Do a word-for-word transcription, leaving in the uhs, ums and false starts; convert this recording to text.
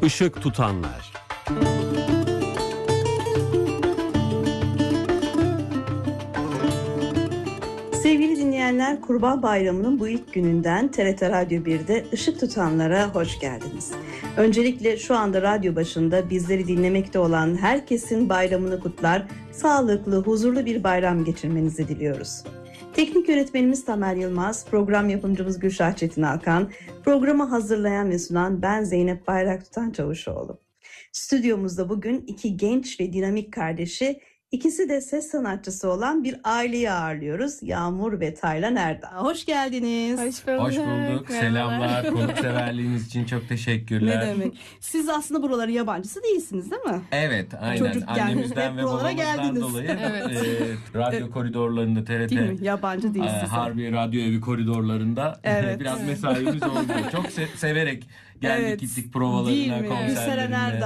Işık tutanlar. Sevgili dinleyenler, Kurban Bayramı'nın bu ilk gününden T R T Radyo bir'de Işık Tutanlar'a hoş geldiniz. Öncelikle şu anda radyo başında bizleri dinlemekte olan herkesin bayramını kutlar, sağlıklı, huzurlu bir bayram geçirmenizi diliyoruz. Teknik yönetmenimiz Tamer Yılmaz, program yapımcımız Gülşah Çetin Alkan, programı hazırlayan ve sunan ben Zeynep Bayraktutan Çavuşoğlu. Stüdyomuzda bugün iki genç ve dinamik kardeşi, İkisi de ses sanatçısı olan bir aileyi ağırlıyoruz. Yağmur ve Taylan Erdağ. Hoş geldiniz. Hoş bulduk. Hoş bulduk. Selamlar. Konukseverliğiniz için çok teşekkürler. Ne demek. Siz aslında buraların yabancısı değilsiniz değil mi? Evet, aynen. Çocukken Annemizden ve babamızdan geldiniz. dolayı evet. e, radyo koridorlarında T R T. Değil mi? Yabancı değilsiniz. E, Harbiye Radyo Evi koridorlarında Evet. biraz mesaimiz oldu. Çok se- severek geldik Evet. gittik provalarına, Değil mi? konserlerine. Gülseren Erdağ